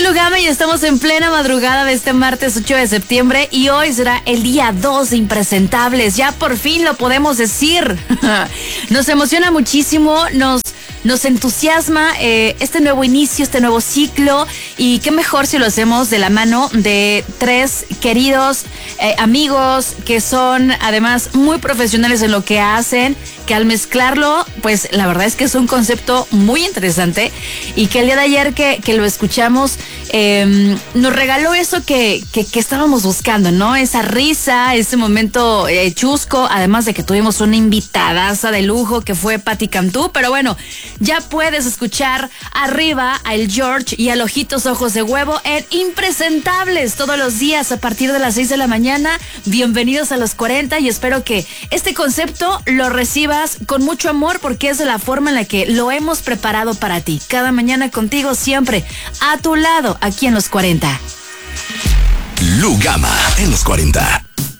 Lugama y estamos en plena madrugada de este martes 8 de septiembre y hoy será el día 2 de Impresentables. Ya por fin lo podemos decir. Nos emociona muchísimo, nos entusiasma este nuevo inicio, este nuevo ciclo, y qué mejor si lo hacemos de la mano de tres queridos amigos que son además muy profesionales en lo que hacen, que al mezclarlo, pues la verdad es que es un concepto muy interesante y que el día de ayer que lo escuchamos nos regaló eso que estábamos buscando, ¿no? Esa risa, ese momento chusco, además de que tuvimos una invitadaza de lujo que fue Patti Cantú, pero bueno, ya puedes escuchar arriba al George y al Ojitos Ojos de Huevo en Impresentables todos los días a partir de las 6 de la mañana. Bienvenidos a los 40 y espero que este concepto lo recibas con mucho amor porque es de la forma en la que lo hemos preparado para ti. Cada mañana contigo siempre, a tu lado, aquí en los 40. Lugama en los 40.